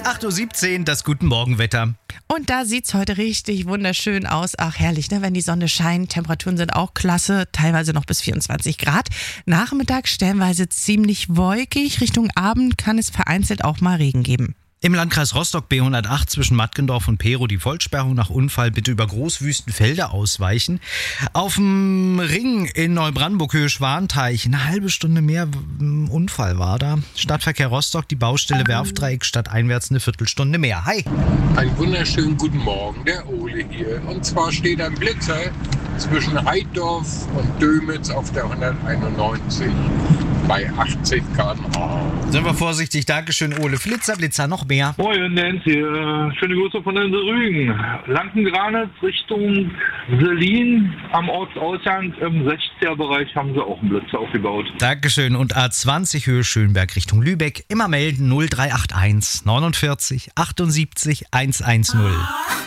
8:17 Uhr, das Guten Morgenwetter. Und da sieht's heute richtig wunderschön aus. Ach, herrlich, ne? Wenn die Sonne scheint. Temperaturen sind auch klasse, teilweise noch bis 24 Grad. Nachmittag stellenweise ziemlich wolkig. Richtung Abend kann es vereinzelt auch mal Regen geben. Im Landkreis Rostock B108 zwischen Mattgendorf und Perow die Vollsperrung nach Unfall, bitte über Großwüstenfelder ausweichen. Auf dem Ring in Neubrandenburg Höhe Schwanteich eine halbe Stunde mehr Unfall war da. Stadtverkehr Rostock, die Baustelle Werftdreieck stadteinwärts eine Viertelstunde mehr. Hi! Einen wunderschönen guten Morgen, der Ole hier. Und zwar steht ein Blitzer zwischen Heiddorf und Dömitz auf der 191 bei 80 km/h. Sind wir vorsichtig, Dankeschön Ole. Blitzer noch mehr. Moin Nancy, schöne Grüße von den Rügen. Lankengranitz Richtung Selin am Ortsausgang im 60er-Bereich haben sie auch einen Blitzer aufgebaut. Dankeschön. Und A20 Höhe Schönberg Richtung Lübeck. Immer melden 0381 49 78 110.